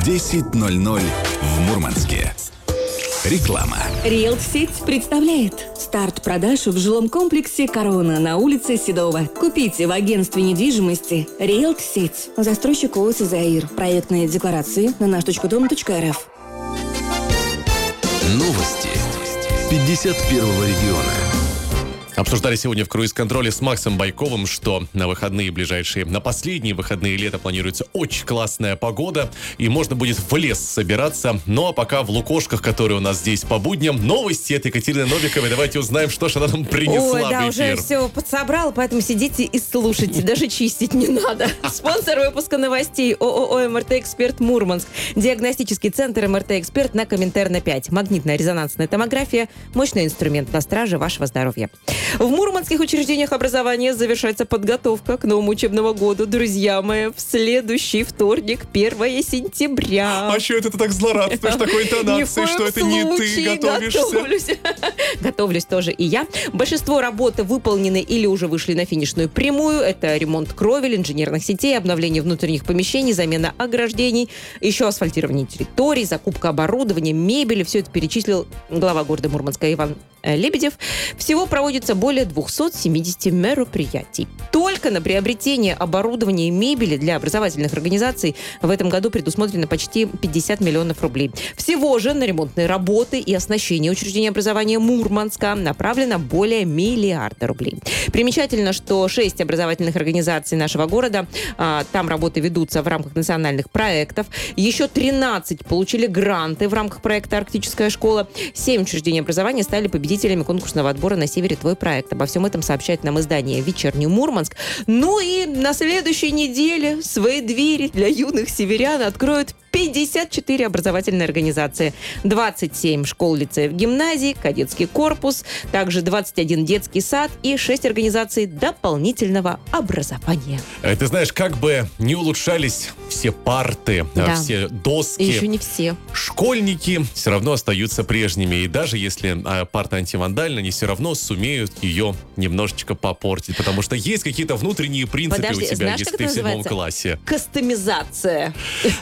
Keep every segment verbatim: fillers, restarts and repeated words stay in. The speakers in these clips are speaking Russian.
в десять ноль ноль в Мурманске. Реклама. Риэлт-сеть представляет старт продаж в жилом комплексе «Корона» на улице Седова. Купите в агентстве недвижимости Риэлт-сеть. Застройщик ООО «Заир». Проектные декларации на наш точка дом точка эр эф. Новости пятьдесят первого региона. Обсуждали сегодня в круиз-контроле с Максом Байковым, что на выходные ближайшие, на последние выходные лета планируется очень классная погода, и можно будет в лес собираться. Ну а пока в лукошках, которые у нас здесь по будням, новости от Екатерины Новиковой. Давайте узнаем, что же она нам принесла. Ой, да, в эфир. уже все подсобрал, поэтому сидите и слушайте, даже чистить не надо. Спонсор выпуска новостей ООО «эм эр тэ-эксперт Мурманск». Диагностический центр «эм эр тэ-эксперт» на Коминтерна пять. Магнитная резонансная томография – мощный инструмент на страже вашего здоровья. В мурманских учреждениях образования завершается подготовка к новому учебному году. Друзья мои, в следующий вторник, первого сентября. А что это ты так злорадствуешь такой интонацией, что это не ты готовишься? Готовлюсь. Готовлюсь тоже и я. Большинство работы выполнены или уже вышли на финишную прямую. Это ремонт кровель, инженерных сетей, обновление внутренних помещений, замена ограждений, еще асфальтирование территорий, закупка оборудования, мебели. Все это перечислил глава города Мурманска Иван Лебедев. Всего проводится более двести семьдесят мероприятий. Только на приобретение оборудования и мебели для образовательных организаций в этом году предусмотрено почти пятьдесят миллионов рублей. Всего же на ремонтные работы и оснащение учреждений образования Мурманска направлено более миллиарда рублей. Примечательно, что шесть образовательных организаций нашего города, а, там работы ведутся в рамках национальных проектов. Еще тринадцать получили гранты в рамках проекта «Арктическая школа». семь учреждений образования стали победителями конкурсного отбора «На севере твой проект». Обо всем этом сообщает нам издание «Вечерний Мурманск». Ну и на следующей неделе свои двери для юных северян откроют пятьдесят четыре образовательные организации. двадцать семь школ, лицеев, гимназий, кадетский корпус, также двадцать один детский сад и шесть организаций дополнительного образования. Ты знаешь, как бы не улучшались все парты, Да. все доски, И еще не все. школьники все равно остаются прежними. И даже если а, парта антивандальна, они все равно сумеют ее немножечко попортить. Потому что есть какие-то внутренние принципы Подожди, у тебя, знаешь, если как ты это в седьмом называется? классе. Кастомизация.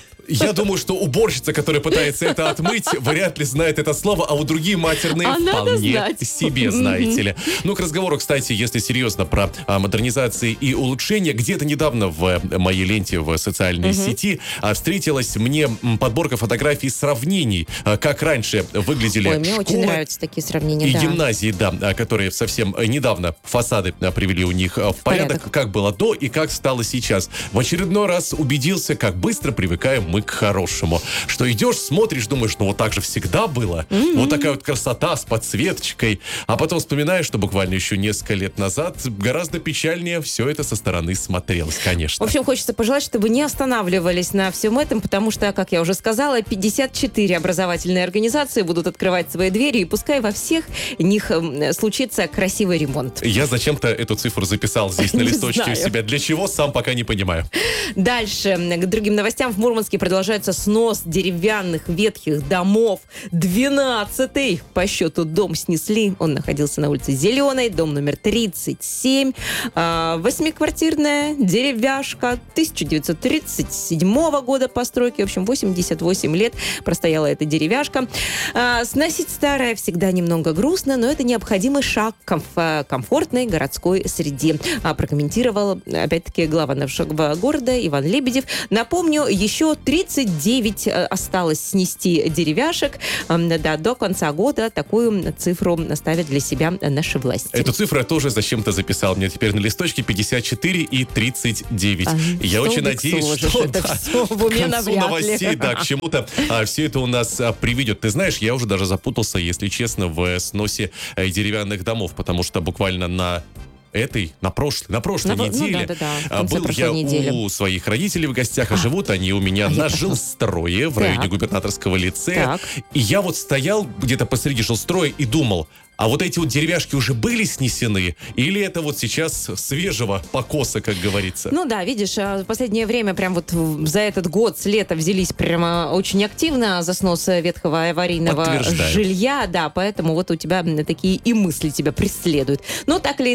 Я думаю, что уборщица, которая пытается это отмыть, вряд ли знает это слово, а у другие матерные А надо вполне знать. себе, знаете ли. Ну, к разговору, кстати, если серьезно про а, модернизации и улучшения, где-то недавно в а, моей ленте в социальной сети а, встретилась мне м, подборка фотографий сравнений, а, как раньше выглядели Ой, мне школы очень нравятся такие сравнения, и да. гимназии, да, а, которые совсем а, недавно фасады а, привели у них а, в порядок, порядок. как было до и как стало сейчас. В очередной раз убедился, как быстро привыкаем мы к хорошему. Что идешь, смотришь, думаешь, ну вот так же всегда было. Mm-hmm. Вот такая вот красота с подсветочкой. А потом вспоминаешь, что буквально еще несколько лет назад гораздо печальнее все это со стороны смотрелось, конечно. В общем, хочется пожелать, чтобы не останавливались на всем этом, потому что, как я уже сказала, пятьдесят четыре образовательные организации будут открывать свои двери, и пускай во всех них э, случится красивый ремонт. Я зачем-то эту цифру записал здесь на Не листочке у знаю. себя. Для чего, сам пока не понимаю. Дальше. К другим новостям. В Мурманске продолжается снос деревянных ветхих домов. двенадцатый по счету дом снесли. Он находился на улице Зеленой, дом номер тридцать семь. А, восьмиквартирная деревяшка тысяча девятьсот тридцать седьмого года постройки. В общем, восемьдесят восемь лет простояла эта деревяшка. А, сносить старое всегда немного грустно, но это необходимый шаг к комф- комфортной городской среде. А, прокомментировал, опять-таки, глава нашего города Иван Лебедев. Напомню, еще тридцать девять осталось снести деревяшек. Да, до конца года такую цифру ставят для себя наши власти. Эту цифру я тоже зачем-то записал. Мне теперь на листочке пятьдесят четыре и тридцать девять. А, Я очень надеюсь, сложишь что это да, все в уме к концу навряд ли. новостей, да, к чему-то а, все это у нас а, приведет. Ты знаешь, я уже даже запутался, если честно, в сносе а, деревянных домов, потому что буквально на этой, на прошлой, на прошлой На- ну неделе да, да, да, в а, конце был прошлой я недели. у своих родителей в гостях, а, живут они у меня А, я на прошла. жилстрое в Так. районе губернаторского лицея. Так. И я вот стоял где-то посреди жилстроя и думал, а вот эти вот деревяшки уже были снесены? Или это вот сейчас свежего покоса, как говорится? Ну да, видишь, в последнее время прям вот за этот год с лета взялись прямо очень активно за снос ветхого аварийного Подтверждаю. жилья, да, поэтому вот у тебя такие и мысли тебя преследуют. Но так или иначе,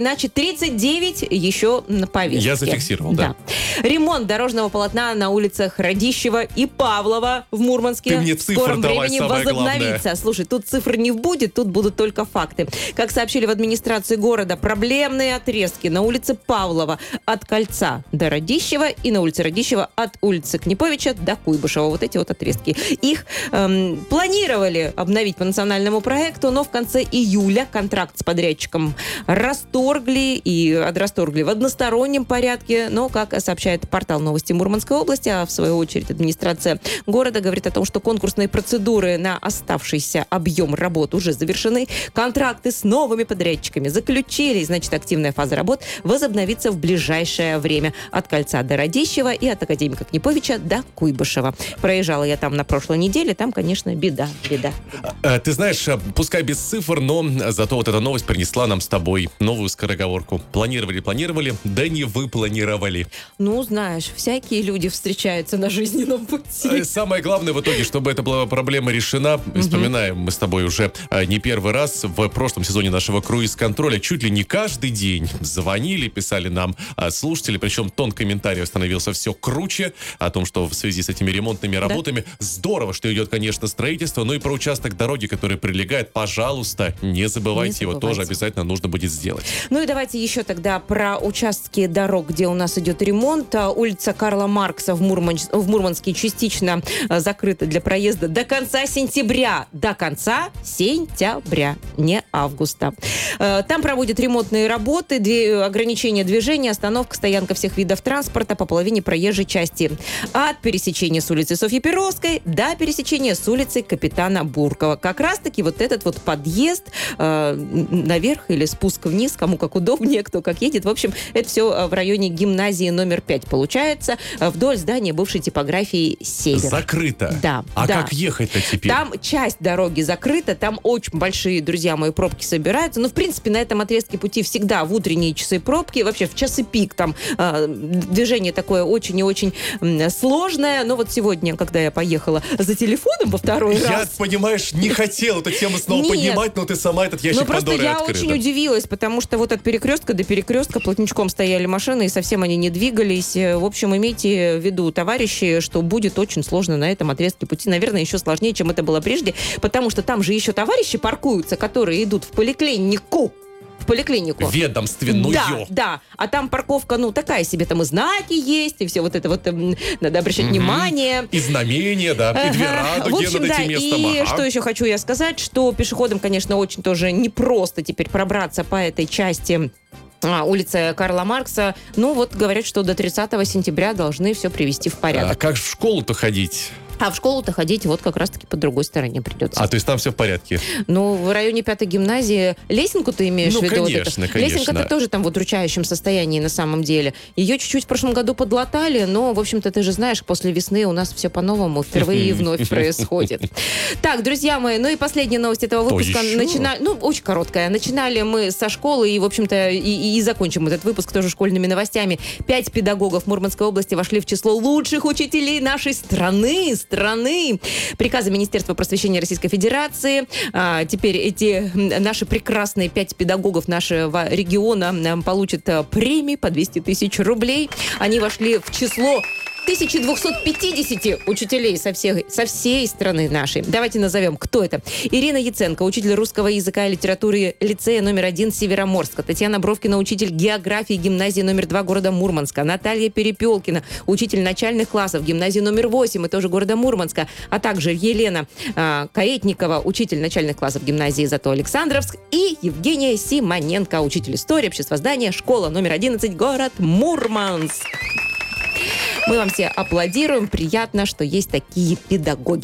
тридцать девять еще на повестке. Я зафиксировал, да. да. Ремонт дорожного полотна на улицах Радищева и Павлова в Мурманске Ты мне в цифр скором давай, времени самое возобновится. главное. Слушай, тут цифр не будет, тут будут только факты. Как сообщили в администрации города, проблемные отрезки на улице Павлова от Кольца до Радищева и на улице Радищева от улицы Книповича до Куйбышева. Вот эти вот отрезки. Их эм, планировали обновить по национальному проекту, но в конце июля контракт с подрядчиком расторгли и расторгли в одностороннем порядке. Но, как сообщает портал «Новости Мурманской области», а в свою очередь администрация города говорит о том, что конкурсные процедуры на оставшийся объем работ уже завершены. Контракты с новыми подрядчиками заключили. Значит, активная фаза работ возобновится в ближайшее время. От Кольца до Радищева и от академика Книповича до Куйбышева. Проезжала я там на прошлой неделе. Там, конечно, беда, беда. беда. Ты знаешь, пускай без цифр, но зато вот эта новость принесла нам с тобой новую скороговорку. Планировали, планировали, да не выпланировали. Ну, знаешь, всякие люди встречаются на жизненном пути. Самое главное в итоге, чтобы эта была проблема решена. Mm-hmm. Вспоминаем мы с тобой уже не первый раз в прошлом сезоне нашего круиз-контроля. Чуть ли не каждый день звонили, писали нам слушатели, причем тон комментариев становился все круче о том, что в связи с этими ремонтными работами да. здорово, что идет, конечно, строительство, но и про участок дороги, который прилегает, пожалуйста, не забывайте, не его тоже обязательно нужно будет сделать. Ну и давайте еще тогда про участки дорог, где у нас идет ремонт. Улица Карла Маркса в, Мурман... в Мурманске частично закрыта для проезда до конца сентября. До конца сентября, не августа. Там проводят ремонтные работы, ограничение движения, остановка, стоянка всех видов транспорта по половине проезжей части. От пересечения с улицы Софьи Перовской до пересечения с улицей Капитана Буркова. Как раз-таки вот этот вот подъезд э, наверх или спуск вниз, кому как удобнее, кто как едет. В общем, это все в районе гимназии номер пять получается, вдоль здания бывшей типографии «Север». Закрыто? Да. А да. как ехать-то теперь? Там часть дороги закрыта, там очень большие, друзья мои, пробки собираются. Но, в принципе, на этом отрезке пути всегда в утренние часы пробки, вообще в часы пик там э, движение такое очень и очень э, сложное. Но вот сегодня, когда я поехала за телефоном во второй я, раз... Я, понимаешь, не хотела эту тему снова Нет. поднимать, но ты сама этот ящик Пандоры открыла. Ну, просто я открыта. очень удивилась, потому что вот от перекрестка до перекрестка плотничком стояли машины, и совсем они не двигались. В общем, имейте в виду, товарищи, что будет очень сложно на этом отрезке пути. Наверное, еще сложнее, чем это было прежде, потому что там же еще товарищи паркуются, которые идут в поликлинику. В поликлинику. Ведомственную. Да, да. А там парковка, ну, такая себе, там и знаки есть, и все вот это вот, э, надо обращать mm-hmm. внимание. И знамения, да, и две радуги в общем, над да, этим местом. И ага. что еще хочу я сказать, что пешеходам, конечно, очень тоже непросто теперь пробраться по этой части А, улица Карла Маркса. Ну, вот говорят, что до тридцатого сентября должны все привести в порядок. А как в школу-то ходить? А в школу-то ходить вот как раз-таки по другой стороне придется. А, то есть там все в порядке? Ну, в районе пятой гимназии лесенку ты имеешь ну, в виду? конечно, вот конечно. Лесенка-то тоже там в удручающем состоянии на самом деле. Ее чуть-чуть в прошлом году подлатали, но, в общем-то, ты же знаешь, после весны у нас все по-новому впервые и вновь происходит. Так, друзья мои, ну и последняя новость этого выпуска. Начинали, ну, очень короткая. Начинали мы со школы и, в общем-то, и, и закончим этот выпуск тоже школьными новостями. Пять педагогов Мурманской области вошли в число лучших учителей нашей страны. Страны. Приказы Министерства просвещения Российской Федерации. А, теперь эти наши прекрасные пять педагогов нашего региона получат премии по двести тысяч рублей. Они вошли в число тысяча двести пятьдесят учителей со, всех, со всей страны нашей. Давайте назовем, кто это. Ирина Яценко, учитель русского языка и литературы лицея номер один Североморска. Татьяна Бровкина, учитель географии гимназии номер два города Мурманска. Наталья Перепелкина, учитель начальных классов гимназии номер восемь и тоже города Мурманска. А также Елена э, Каэтникова, учитель начальных классов гимназии Зато Александровск. И Евгения Симоненко, учитель истории, обществознания, школа номер одиннадцать, город Мурманск. Мы вам все аплодируем. Приятно, что есть такие педагоги.